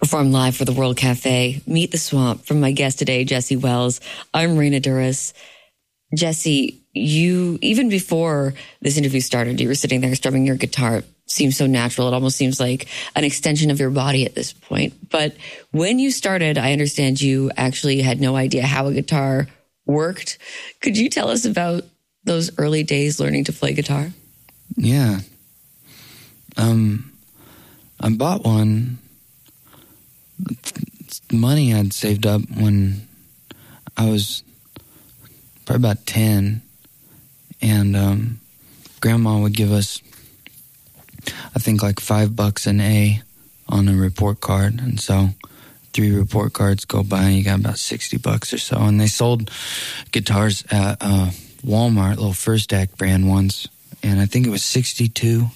Performed live for the World Cafe. Meet the Swamp from my guest today, Jesse Wells. I'm Raina Douris. Jesse, you, even before this interview started, you were sitting there strumming your guitar. It seems so natural. It almost seems like an extension of your body at this point. But when you started, I understand you actually had no idea how a guitar worked. Could you tell us about those early days learning to play guitar? Yeah. I bought one. Money I'd saved up when I was probably about 10, and Grandma would give us, I think, like $5 an A on a report card, and so 3 report cards go by and you got about $60 or so. And they sold guitars at Walmart, little First Act brand ones, and I think it was $62,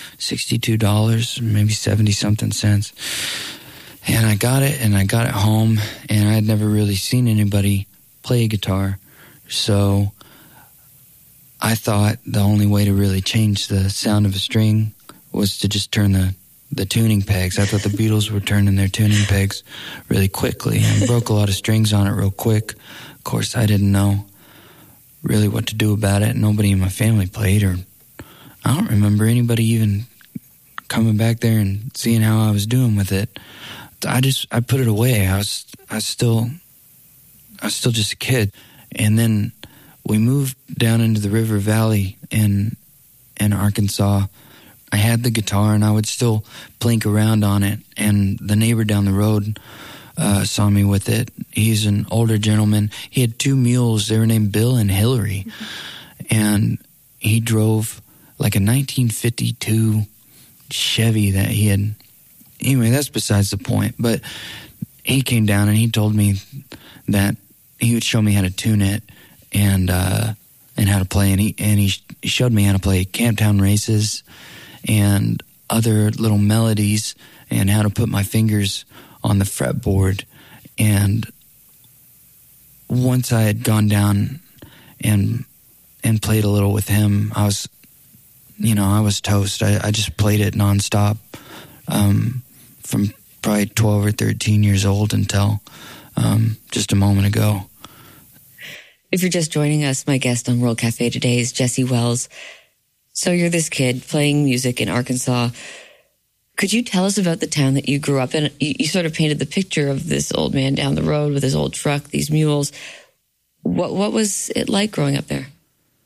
maybe 70-something cents. And I got it home, and I had never really seen anybody play a guitar. So I thought the only way to really change the sound of a string was to just turn the tuning pegs. I thought the Beatles were turning their tuning pegs really quickly and broke a lot of strings on it real quick. Of course, I didn't know really what to do about it. Nobody in my family played, or I don't remember anybody even coming back there and seeing how I was doing with it. I put it away. I was still just a kid. And then we moved down into the River Valley in Arkansas. I had the guitar and I would still plink around on it. And the neighbor down the road saw me with it. He's an older gentleman. He had 2 mules. They were named Bill and Hillary. And he drove like a 1952 Chevy that he had. Anyway, that's besides the point. But he came down and he told me that he would show me how to tune it and how to play. And he showed me how to play Camptown Races and other little melodies and how to put my fingers on the fretboard. And once I had gone down and played a little with him, I was toast. I just played it nonstop. From probably 12 or 13 years old until just a moment ago. If you're just joining us, my guest on World Cafe today is Jesse Wells. So you're this kid playing music in Arkansas. Could you tell us about the town that you grew up in? You sort of painted the picture of this old man down the road with his old truck, these mules. What was it like growing up there?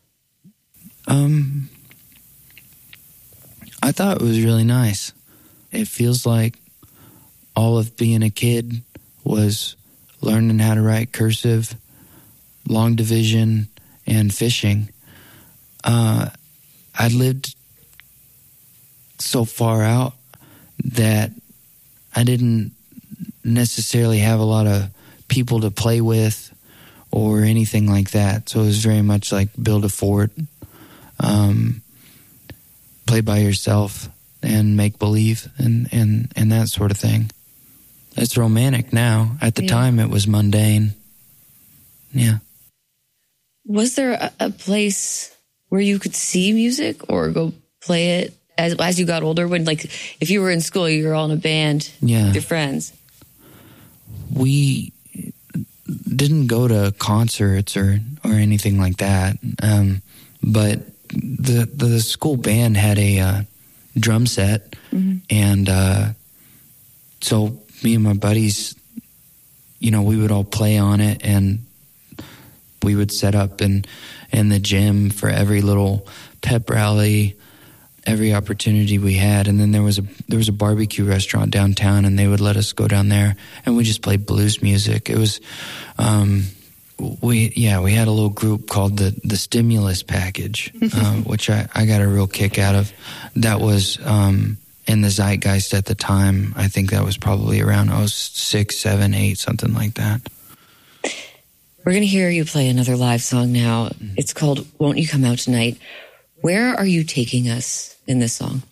I thought it was really nice. It feels like all of being a kid was learning how to write cursive, long division, and fishing. I lived so far out that I didn't necessarily have a lot of people to play with or anything like that. So it was very much like build a fort, play by yourself, and make believe and that sort of thing. It's romantic now. At the time, it was mundane. Yeah. Was there a place where you could see music or go play it as you got older? When, like, if you were in school, you were all in a band with your friends. We didn't go to concerts or anything like that. But the school band had a drum set, and so me and my buddies, we would all play on it, and we would set up in the gym for every little pep rally, every opportunity we had. And then there was a barbecue restaurant downtown, and they would let us go down there, and we just played blues music. It was we had a little group called the Stimulus Package, which I got a real kick out of. That was in the zeitgeist at the time. I think that was probably around 06, 7, 8, something like that. We're going to hear you play another live song now. It's called Won't You Come Out Tonight. Where are you taking us in this song?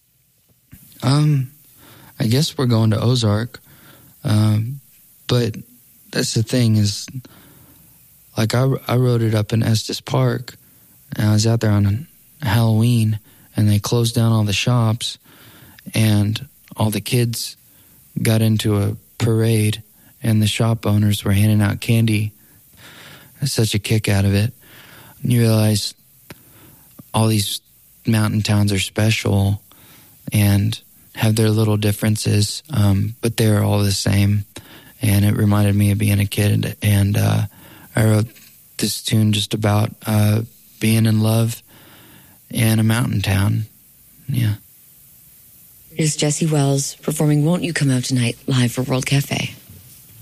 I guess we're going to Ozark. But that's the thing is, like, I wrote it up in Estes Park, and I was out there on Halloween, and they closed down all the shops, and all the kids got into a parade and the shop owners were handing out candy. Such a kick out of it. And you realize all these mountain towns are special and have their little differences, but they're all the same. And it reminded me of being a kid. And I wrote this tune just about being in love in a mountain town. Yeah. Here's Jesse Wells performing Won't You Come Out Tonight live for World Cafe.